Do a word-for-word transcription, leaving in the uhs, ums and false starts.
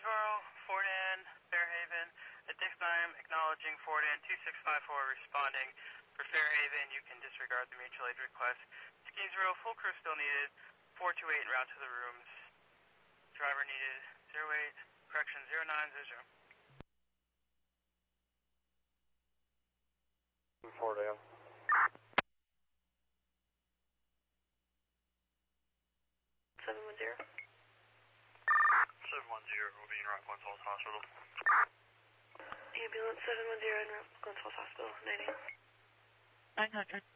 Kingsborough, Fort Anne, Fairhaven. At this time, acknowledging Fort Anne two six five four responding. For Fairhaven, you can disregard the mutual aid request. Kingsborough, full crew still needed. four two eight en route to the rooms. Driver needed zero eight, correction zero nine zero zero. Fort Anne. seven one zero. seven one zero will be in route Glens Falls Hospital. Ambulance seven one zero in route Glens Falls Hospital, nine eight. nine hundred.